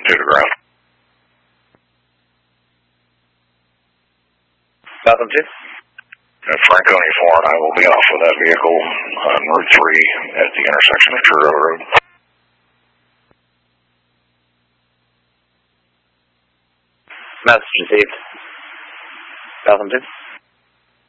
to the ground. Southam 2. Franconia 4 and I will be off with that vehicle on Route 3 at the intersection of Truro Road. Message received. Southam 2.